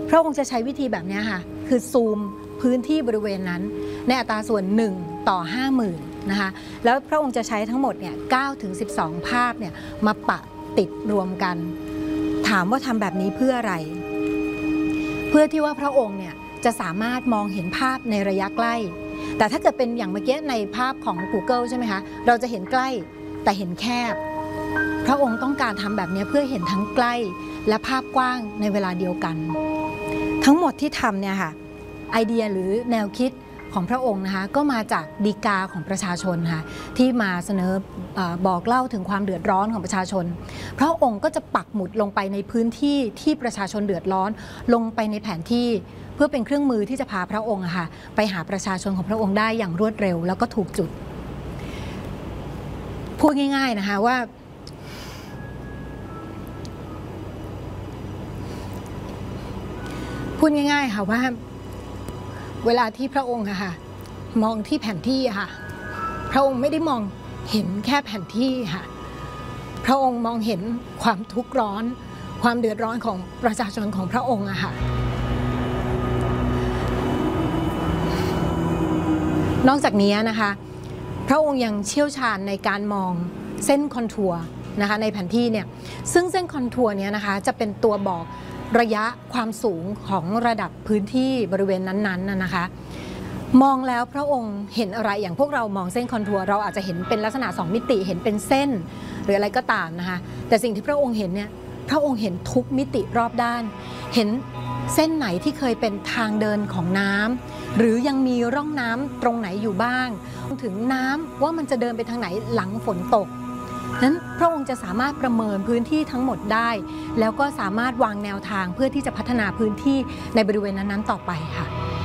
พระองค์จะใช้วิธีแบบนี้ค่ะคือซูมพื้นที่บริเวณนั้นในอัตราส่วน1 ต่อ 50,000นะคะแล้วพระองค์จะใช้ทั้งหมดเนี่ย9 ถึง 12 ภาพเนี่ยมาปะติดรวมกันถามว่าทำแบบนี้เพื่ออะไรเพื่อที่ว่าพระองค์เนี่ยจะสามารถมองเห็นภาพในระยะใกล้แต่ถ้าเกิดเป็นอย่างเมื่อกี้ในภาพของ Google ใช่ไหมคะเราจะเห็นใกล้แต่เห็นแคบพระองค์ต้องการทำแบบนี้เพื่อเห็นทั้งใกล้และภาพกว้างในเวลาเดียวกันทั้งหมดที่ทำเนี่ยค่ะไอเดียหรือแนวคิดของพระองค์นะคะก็มาจากฎีกาของประชาชนค่ะที่มาเสนอบอกเล่าถึงความเดือดร้อนของประชาชนพระองค์ก็จะปักหมุดลงไปในพื้นที่ที่ประชาชนเดือดร้อนลงไปในแผนที่เพื่อเป็นเครื่องมือที่จะพาพระองค์ค่ะไปหาประชาชนของพระองค์ได้อย่างรวดเร็วแล้วก็ถูกจุดพูดง่ายๆนะคะว่าพูดง่ายๆค่ะว่าเวลาที่พระองค์ค่ะมองที่แผนที่ค่ะพระองค์ไม่ได้มองเห็นแค่แผนที่ค่ะพระองค์มองเห็นความทุกข์ร้อนความเดือดร้อนของประชาชนของพระองค์อะค่ะนอกจากนี้นะคะพระองค์ยังเชี่ยวชาญในการมองเส้นคอนทัวร์นะคะในแผนที่เนี่ยซึ่งเส้นคอนทัวร์นี้นะคะจะเป็นตัวบอกระยะความสูงของระดับพื้นที่บริเวณนั้นๆนะคะมองแล้วพระองค์เห็นอะไรอย่างพวกเรามองเส้นคอนทัวร์เราอาจจะเห็นเป็นลักษณะ2 มิติเห็นเป็นเส้นหรืออะไรก็ตามนะคะแต่สิ่งที่พระองค์เห็นเนี่ยพระองค์เห็นทุกมิติรอบด้านเห็นเส้นไหนที่เคยเป็นทางเดินของน้ำหรือยังมีร่องน้ำตรงไหนอยู่บ้างถึงน้ำว่ามันจะเดินไปทางไหนหลังฝนตกนั้นพระองค์จะสามารถประเมินพื้นที่ทั้งหมดได้แล้วก็สามารถวางแนวทางเพื่อที่จะพัฒนาพื้นที่ในบริเวณนั้นๆต่อไปค่ะ